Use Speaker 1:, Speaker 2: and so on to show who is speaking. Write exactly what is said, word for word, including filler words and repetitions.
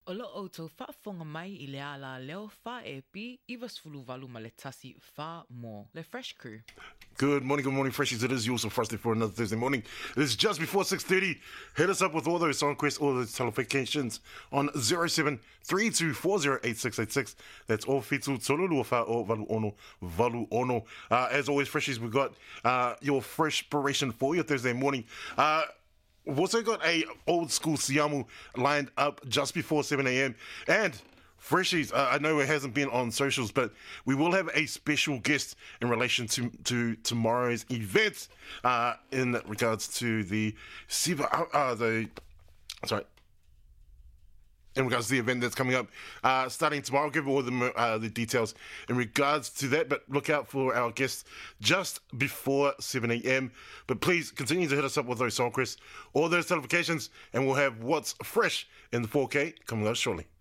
Speaker 1: O lo outou whaafonga mai I le ala leo wha e pi Ivas fuluvalu ma le tasi wha mo. Le Fresh Crew.
Speaker 2: Good morning, good morning, Freshies. It is you also Frosty for another Thursday morning. It is just before six thirty. Hit us up with all those song requests, all those telefications on zero seven three two four zero eight six eight six. That's all Fitu Tolulu Wha o Valu Ono Valu Ono. Uh, as always, Freshies, we've got uh, your fresh inspiration for your Thursday morning. Uh, We've also got a old school Siamu lined up just before seven a.m. And Freshies, uh, I know it hasn't been on socials, but we will have a special guest in relation to, to tomorrow's event uh, in regards to the Siva, uh, uh, the, sorry, in regards to the event that's coming up uh, starting tomorrow. I'll give all the, uh, the details in regards to that, but look out for our guests just before seven a.m. But please continue to hit us up with those song requests, all those notifications, and we'll have what's fresh in the four K coming up shortly.